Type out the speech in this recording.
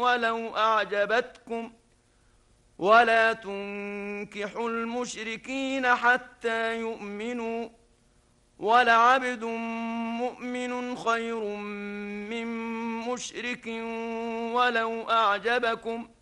ولو أعجبتكم ولا تنكحوا المشركين حتى يؤمنوا ولعبد مؤمن خير من مشرك ولو أعجبكم